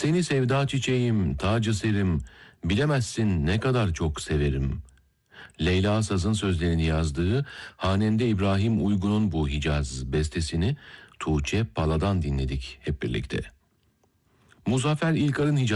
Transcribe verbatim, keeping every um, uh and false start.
Seni sevda çiçeğim, tacı serim, bilemezsin ne kadar çok severim. Leyla Saz'ın sözlerini yazdığı Hanende İbrahim Uygun'un bu Hicaz bestesini Tuğçe Pala'dan dinledik hep birlikte. Muzaffer İlkar'ın Hicaz